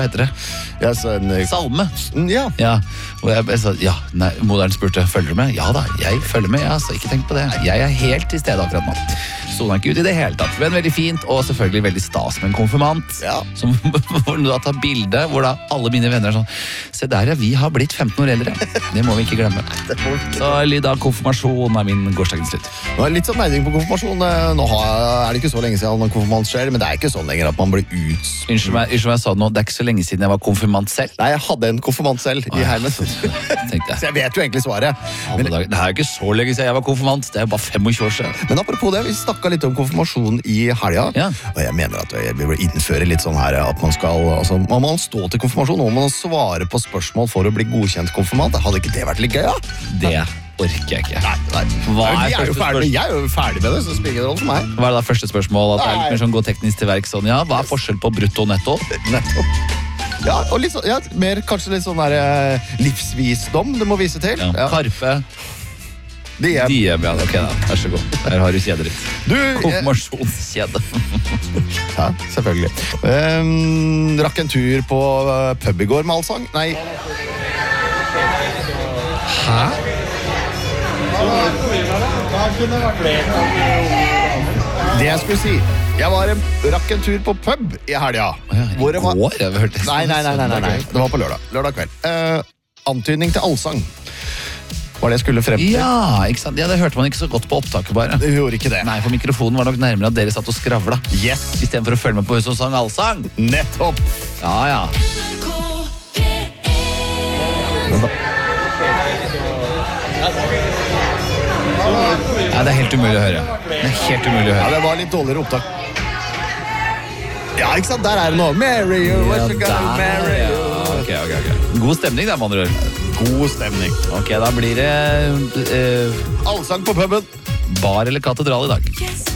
heter det? Ja, så Salme. ja. Ja, og jeg sa, moderen spurte, følger du med? Ja da, jeg følger med, så ikke tenk på det. Jeg er helt til stede akkurat nå. Sonen ikke ut i det hele tatt, men veldig fint, og selvfølgelig veldig stas med en konfirmant. Ja. Som, hvor du da tar bilde, hvor da alle mine venner er sånn, se der vi har blitt 15 år eldre. Det må vi ikke glemme. Så lyd av konfirmasjon er min gårsdagens litt. Nå er det litt sånn mening på konfirmasjon. Nå er det ikke så lenge siden noen konfirmant skjer, men det er ikke sånn lenger at man blir ut... Unnskyld meg, jeg sa det nå, det er ikke så lenge siden jeg var konfirmant selv. Nei, jeg hadde en konfirmant selv i heimen. Tenkte Så jeg vet jo egentlig svaret. Det er jo ikke så lenge siden jeg var konfirmant, det er jo bare 25 år siden. Men apropos det, vi snakket litt om konfirmasjon i helga, og jeg mener at vi bør innføre litt sånn her at man skal, altså, man må stå til konfirmasjon, og man må svare på spørsmål for å bli godkjent konfirmant. Hadde ikke det vært litt gøy, ja? Det orker jeg ikke. Nei. Jeg er jo ferdig med det, så spiller det rolle for meg. Hva er det da første spørsmål? At det er litt mer sånn gå teknisk til verk, sånn, ja, hva er forskjell på brutto og netto? Nettopp. Ja, og litt sånn, kanskje litt sånn der livsvisdom du må vise til. Ja. Karpe. DM, ja, ok da, vær så god. Her har du kjeder ditt. Konfirmasjonskjede. Ja, selvfølgelig. Rakk en tur på pub i går med allsang? Nei. Hæ? Det jeg skulle si, jeg rakk en tur på pub i helga. I går? Jeg har hørt det. Nei. Det var på lørdag kveld. Antydning til allsang. Var det jeg skulle frem til? Ja, ikke sant? Ja, det hørte man ikke så godt på opptaket bare. Det gjorde ikke det. Nei, for mikrofonen var nok nærmere at dere satt og skravla. Yes. I stedet for å følge med på hun som sang allsang. Nettopp. Ja. Nei, det er helt umulig å høre. Ja, det var litt dårligere opptak. Ja, ikke sant? Der er det noe. Marry you, what you gonna marry you. Ok. God stemning da, man rør. God stemning. Ok, da blir det Allsang på puben. bar eller katedral i dag. Yes.